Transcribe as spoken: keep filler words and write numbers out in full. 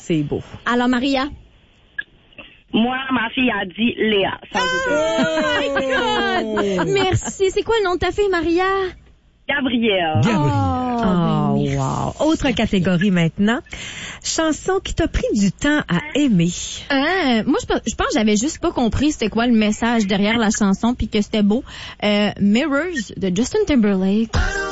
C'est beau. Alors, Maria? Moi, ma fille a dit Léa. Sans Oh my God! Merci. C'est quoi le nom de ta fille, Maria? Gabrielle. Gabrielle. Oh, ben wow. Autre catégorie maintenant. Chanson qui t'a pris du temps à aimer. Euh, moi, je, pense- je pense que j'avais juste pas compris c'était quoi le message derrière la chanson puis que c'était beau. Euh, Mirrors de Justin Timberlake.